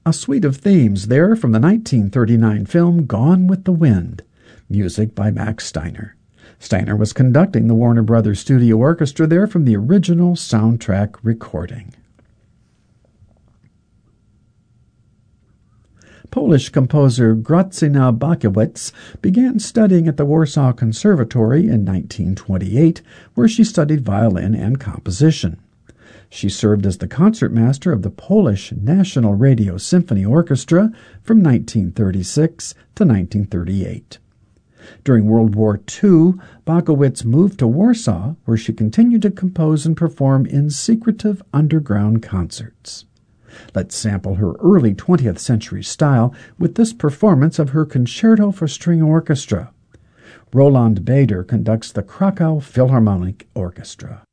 A suite of themes there from the 1939 film Gone with the Wind, music by Max Steiner. Steiner was conducting the Warner Brothers Studio Orchestra there from the original soundtrack recording. Polish composer Grażyna Bakiewicz began studying at the Warsaw Conservatory in 1928, where she studied violin and composition. She served as the concertmaster of the Polish National Radio Symphony Orchestra from 1936 to 1938. During World War II, Bakiewicz moved to Warsaw, where she continued to compose and perform in secretive underground concerts. Let's sample her early 20th century style with this performance of her Concerto for String Orchestra. Roland Bader conducts the Krakow Philharmonic Orchestra.